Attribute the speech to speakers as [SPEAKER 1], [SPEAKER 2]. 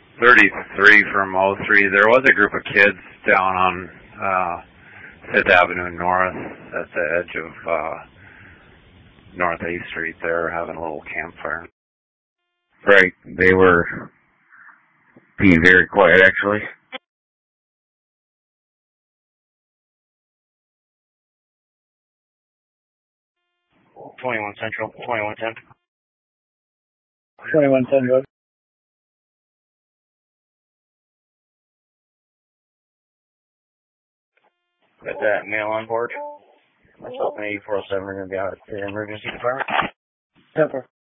[SPEAKER 1] 33 from O3. There was a group of kids down on 5th Avenue North at the edge of North A Street there having a little campfire.
[SPEAKER 2] Right. They were being very quiet, actually.
[SPEAKER 3] .21 Central, 2110.
[SPEAKER 4] 2110, go ahead.
[SPEAKER 3] Got that male on board. Myself and 8407 are going to be out at the emergency department.
[SPEAKER 4] 10-4.